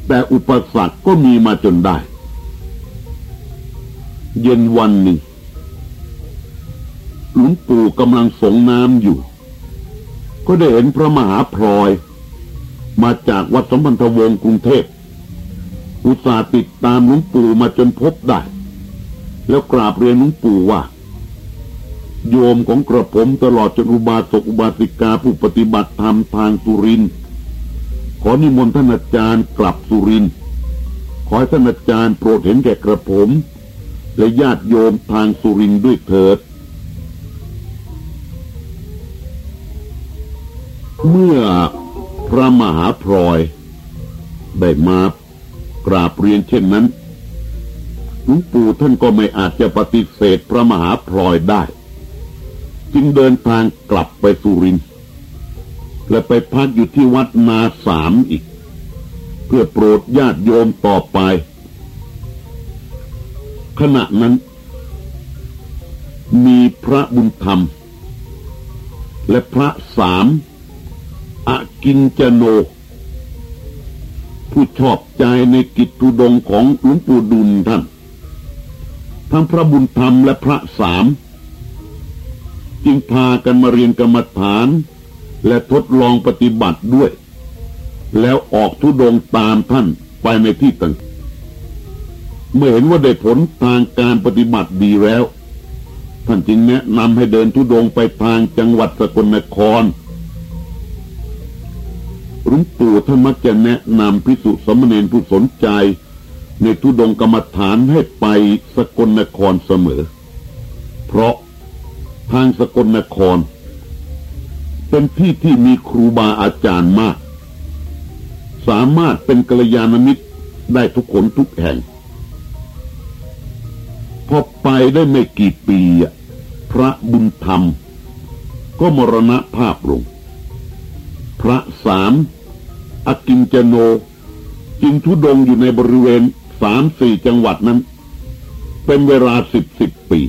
แต่อุปสรรคก็มีมาจนได้เย็นวันหนึ่งหลวงปู่กำลังส่งน้ำอยู่ก็ได้เห็นพระมหาพลอยมาจากวัดสัมพันธวงศ์กรุงเทพอุตส่าห์ติดตามหลวงปู่มาจนพบได้แล้วกราบเรียนหลวงปู่ว่าโยมของกระผมตลอดจนอุบาสกอุบาสิกาผู้ปฏิบัติธรรมทางสุรินทร์ขอนิมนต์ท่านอาจารย์กลับสุรินทร์ขอให้ท่านอาจารย์โปรดเห็นแก่กระผมและญาติโยมทางสุรินทร์ด้วยเถิดเมื่อพระมหาพลอยได้มากราบเรียนเช่นนั้นหลวงปู่ท่านก็ไม่อาจจะปฏิเสธพระมหาพลอยได้จึงเดินทางกลับไปสุรินทร์และไปพักอยู่ที่วัดนาสามอีกเพื่อโปรดญาติโยมต่อไปขณะนั้นมีพระบุญธรรมและพระสามอากินจโนผู้ชอบใจในกิจธุดงค์ของหลวงปู่ดุลท่านทั้งพระบุญธรรมและพระสามจึงพากันมาเรียนกรรมฐานและทดลองปฏิบัติด้วยแล้วออกธุดงค์ตามท่านไปในที่ต่างเมื่อเห็นว่าได้ผลทางการปฏิบัติดีแล้วท่านจึงแนะนำให้เดินธุดงค์ไปทางจังหวัดสกลนครหลวงปู่ท่านมักจะแนะนำภิกษุสามเณรผู้สนใจในธุดงค์กรรมฐานให้ไปสกลนครเสมอเพราะทางสกลนครเป็นที่ที่มีครูบาอาจารย์มากสามารถเป็นกัลยาณมิตรได้ทุกคนทุกแห่งพอไปได้ไม่กี่ปีพระบุญธรรมก็มรณภาพลงพระสามอกินจโนจึงธุดงค์อยู่ในบริเวณ3-4 จังหวัดนั้นเป็นเวลา10 ปี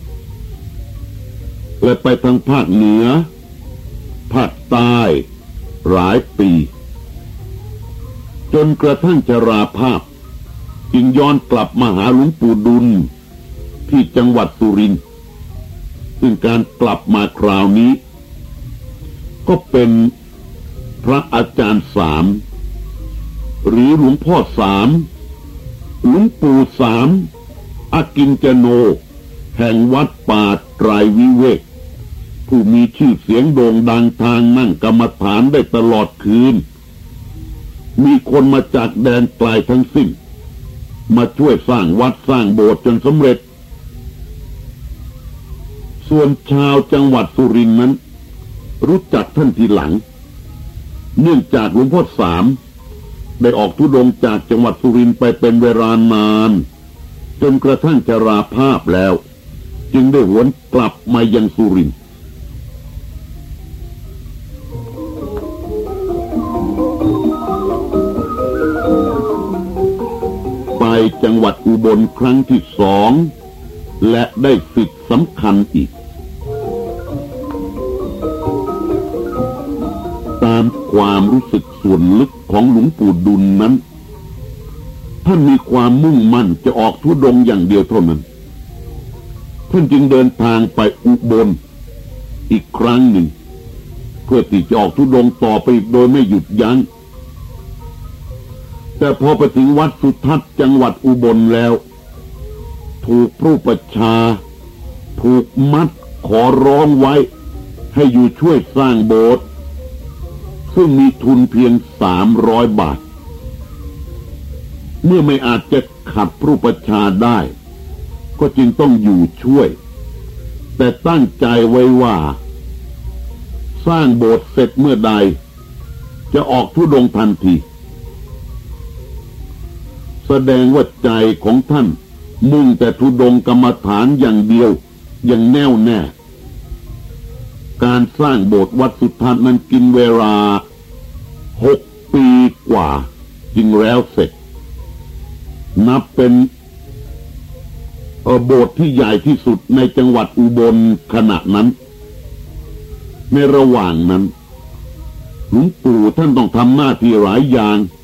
และไปทางภาคเหนือภาคใต้หลายปีจนกระทั่งชราภาพจึงย้อนกลับมาหาหลวงปู่ดุลที่จังหวัดสุรินทร์ซึ่งการกลับมาคราวนี้ก็เป็นพระอาจารย์สามหรือหลวงพ่อสามหลวงปู่สามอากินจโนแห่งวัดป่าไตรวิเวกผู้มีชื่อเสียงโด่งดังทางนั่งกรรมฐานได้ตลอดคืนมีคนมาจากแดนไกลทั้งสิ้นมาช่วยสร้างวัดสร้างโบสถ์จนสำเร็จส่วนชาวจังหวัดสุรินทร์นั้นรู้จักท่านทีหลังเนื่องจากหลวงพ่อสามได้ออกธุดงค์จากจังหวัดสุรินทร์ไปเป็นเวลานานจนกระทั่งชราภาพแล้วจึงได้หวนกลับมายังสุรินทร์ไปจังหวัดอุบลครั้งที่2และได้สิทธิสำคัญอีกตามความรู้สึกส่วนลึกของหลวงปู่ดุลนั้นท่านมีความมุ่งมั่นจะออกธุดงค์อย่างเดียวเท่านั้นท่านจึงเดินทางไปอุบลอีกครั้งหนึ่งเพื่อที่จะออกธุดงค์ต่อไปอีกโดยไม่หยุดยั้งแต่พอไปถึงวัดสุทัศน์จังหวัดอุบลแล้วถูกพระประชาถูกมัดขอร้องไว้ให้อยู่ช่วยสร้างโบสถ์ซึ่งมีทุนเพียง300 บาทเมื่อไม่อาจจะขัดพระประชาได้ก็จึงต้องอยู่ช่วยแต่ตั้งใจไว้ว่าสร้างโบสถ์เสร็จเมื่อใดจะออกธุดงค์ทันทีแสดงว่าใจของท่านมุ่งแต่ธุดงค์กรรมฐานอย่างเดียวอย่างแน่วแน่การสร้างโบสถ์วัดสุทัศน์นั้นกินเวลา6 ปีกว่าจึงแล้วเสร็จนับเป็นโบสถ์ที่ใหญ่ที่สุดในจังหวัดอุบลขณะนั้นในระหว่างนั้นหลวงปู่ท่านต้องทำหน้าที่หลายอย่าง